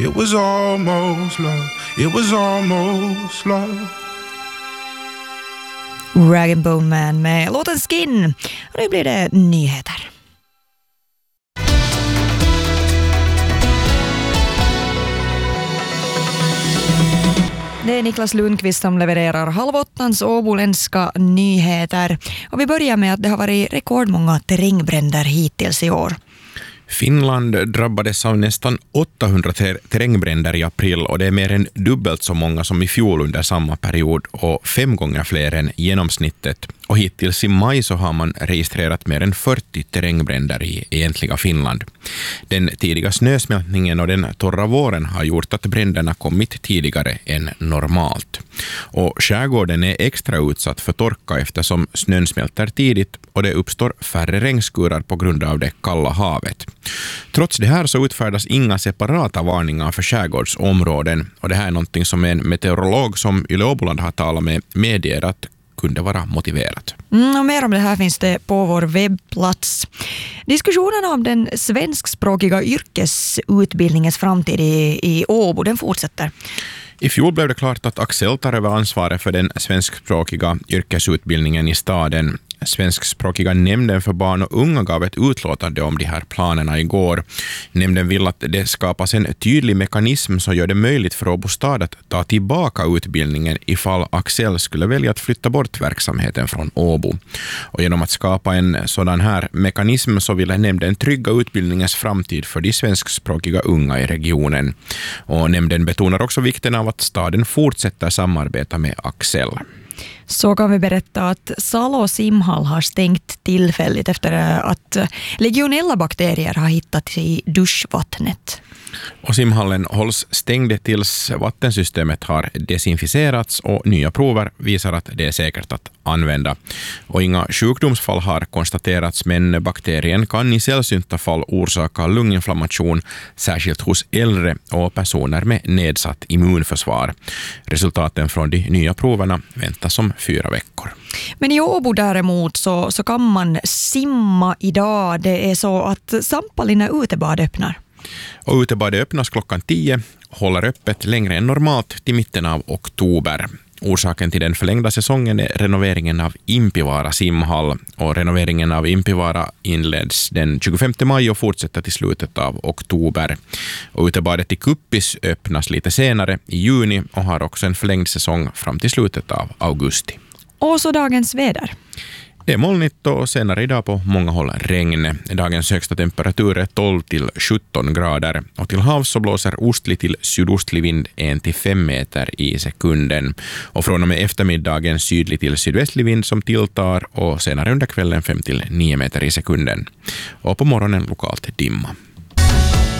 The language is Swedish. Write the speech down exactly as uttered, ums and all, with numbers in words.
It was almost love. It was almost love. Rag and Bone Man med låten Skin. Och nu blir det nyheter. Det är Niklas Lundqvist som levererar halvåttans åboländska nyheter. Och vi börjar med att det har varit rekordmånga terrängbränder hittills i år. Finland drabbades av nästan åttahundra ter- terrängbränder i april och det är mer än dubbelt så många som i fjol under samma period och fem gånger fler än genomsnittet. Och hittills i maj så har man registrerat mer än fyrtio terrängbränder i egentliga Finland. Den tidiga snösmältningen och den torra våren har gjort att bränderna kommit tidigare än normalt. Och skärgården är extra utsatt för torka eftersom snön smälter tidigt och det uppstår färre regnskurar på grund av det kalla havet. Trots det här så utfärdas inga separata varningar för skärgårdsområden och det här är någonting som en meteorolog som Yle Åboland har talat med medger att kunde vara motiverat. Mm, och mer om det här finns det på vår webbplats. Diskussionen om den svenskspråkiga yrkesutbildningens framtid i, i Åbo, den fortsätter. I fjol blev det klart att Axel tar över ansvaret för den svenskspråkiga yrkesutbildningen i staden. Svenskspråkiga nämnden för barn och unga gav ett utlåtande om de här planerna igår. Nämnden vill att det skapas en tydlig mekanism som gör det möjligt för Åbo stad att ta tillbaka utbildningen ifall Axel skulle välja att flytta bort verksamheten från Åbo. Och genom att skapa en sådan här mekanism så vill nämnden trygga utbildningens framtid för de svenskspråkiga unga i regionen. Och nämnden betonar också vikten av att staden fortsätter samarbeta med Axel. Så kan vi berätta att Salo simhall har stängt tillfälligt efter att legionella bakterier har hittats i duschvattnet. Och simhallen hålls stängd tills vattensystemet har desinficerats och nya prover visar att det är säkert att använda. Och inga sjukdomsfall har konstaterats men bakterien kan i sällsynta fall orsaka lunginflammation särskilt hos äldre och personer med nedsatt immunförsvar. Resultaten från de nya proverna väntas om fyra veckor. Men i Åbo däremot så, så kan man simma idag. Det är så att Sampalina utebad öppnar. Och utebadet öppnas klockan tio, håller öppet längre än normalt till mitten av oktober. Orsaken till den förlängda säsongen är renoveringen av Impivaara simhall och renoveringen av Impivaara inleds den tjugofemte maj och fortsätter till slutet av oktober. Och utebadet i Kuppis öppnas lite senare i juni och har också en förlängd säsong fram till slutet av augusti. Och så dagens väder. Det är molnigt och senare idag på många håll regn. Dagens högsta temperatur är tolv till sjutton grader och till havs så blåser ostlig till sydostlig vind en till fem meter i sekunden. Och från och med eftermiddagen sydlig till sydvästlig vind som tilltar och senare under kvällen fem till nio meter i sekunden. Och på morgonen lokalt dimma.